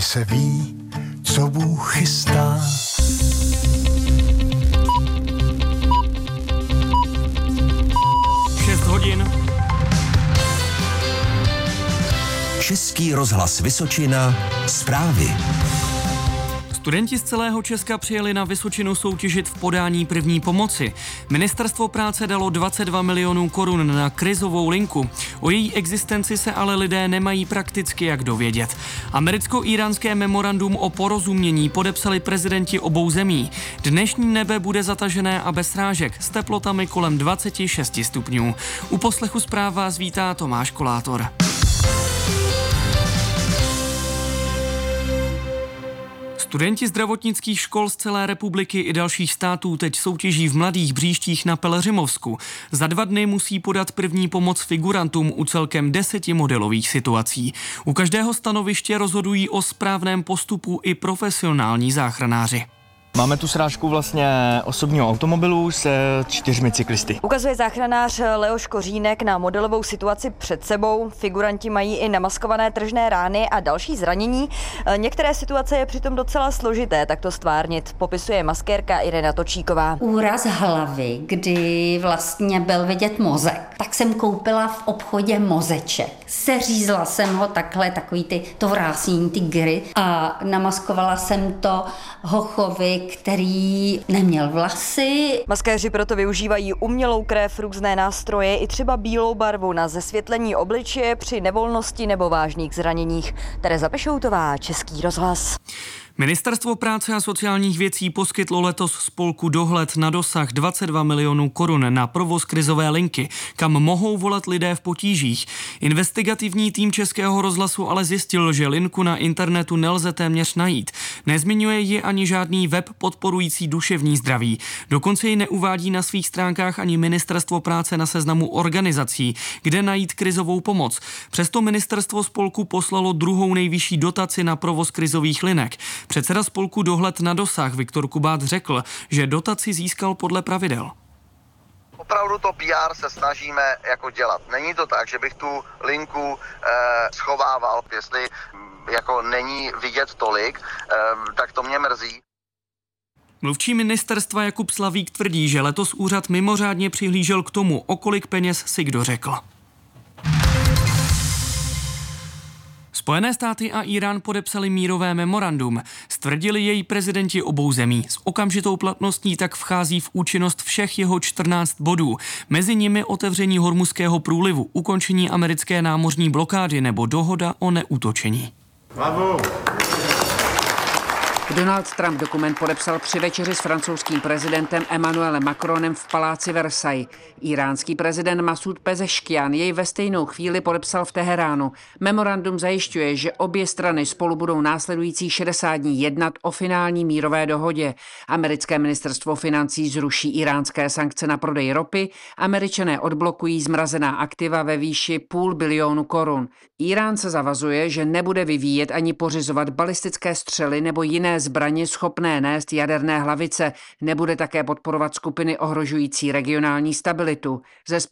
se ví, co Bůh chystá. Český rozhlas Vysočina, zprávy. Studenti z celého Česka přijeli na Vysočinu soutěžit v podání první pomoci. Ministerstvo práce dalo 22 milionů korun na krizovou linku. O její existenci se ale lidé nemají prakticky jak dovědět. Americko-íránské memorandum o porozumění podepsali prezidenti obou zemí. Dnešní nebe bude zatažené a bez srážek s teplotami kolem 26 stupňů. U poslechu zpráv vás vítá Tomáš Kolátor. Studenti zdravotnických škol z celé republiky i dalších států teď soutěží v Mladých Bříštích na Pelhřimovsku. Za 2 dny musí podat první pomoc figurantům u celkem 10 modelových situací. U každého stanoviště rozhodují o správném postupu i profesionální záchranáři. Máme tu srážku vlastně osobního automobilu se 4 cyklisty. Ukazuje záchranář Leoš Kořínek na modelovou situaci před sebou. Figuranti mají i namaskované tržné rány a další zranění. Některé situace je přitom docela složité takto stvárnit, popisuje maskérka Irena Točíková. Úraz hlavy, kdy vlastně byl vidět mozek, tak jsem koupila v obchodě mozeček. Seřízla jsem ho takhle, takový to vrásnění, ty gry a namaskovala jsem to hochovi, který neměl vlasy. Maskéři proto využívají umělou krev, různé nástroje i třeba bílou barvu na zesvětlení obličeje při nevolnosti nebo vážných zraněních. Tereza Pešoutová, Český rozhlas. Ministerstvo práce a sociálních věcí poskytlo letos spolku Dohled na dosah 22 milionů korun na provoz krizové linky, kam mohou volat lidé v potížích. Investigativní tým Českého rozhlasu ale zjistil, že linku na internetu nelze téměř najít. Nezmiňuje ji ani žádný web podporující duševní zdraví. Dokonce ji neuvádí na svých stránkách ani Ministerstvo práce na seznamu organizací, kde najít krizovou pomoc. Přesto ministerstvo spolku poslalo druhou nejvyšší dotaci na provoz krizových linek. Předseda spolku Dohled na dosah Viktor Kubát řekl, že dotaci získal podle pravidel. Opravdu to PR se snažíme jako dělat. Není to tak, že bych tu linku schovával, jestli jako není vidět tolik, tak to mě mrzí. Mluvčí ministerstva Jakub Slavík tvrdí, že letos úřad mimořádně přihlížel k tomu, o kolik peněz si kdo řekl. Spojené státy a Írán podepsali mírové memorandum. Stvrdili jej prezidenti obou zemí. S okamžitou platností tak vchází v účinnost všech jeho 14 bodů. Mezi nimi otevření Hormuzského průlivu, ukončení americké námořní blokády nebo dohoda o neútočení. Bravo. Donald Trump dokument podepsal při večeři s francouzským prezidentem Emmanuelem Macronem v paláci Versailles. Iránský prezident Masud Pezeškian jej ve stejnou chvíli podepsal v Teheránu. Memorandum zajišťuje, že obě strany spolu budou následující 60 dní jednat o finální mírové dohodě. Americké ministerstvo financí zruší iránské sankce na prodej ropy, Američané odblokují zmrazená aktiva ve výši $500 milionu korun. Irán se zavazuje, že nebude vyvíjet ani pořizovat balistické střely nebo jiné zbraně schopné nést jaderné hlavice, nebude také podporovat skupiny ohrožující regionální stabilitu. Ze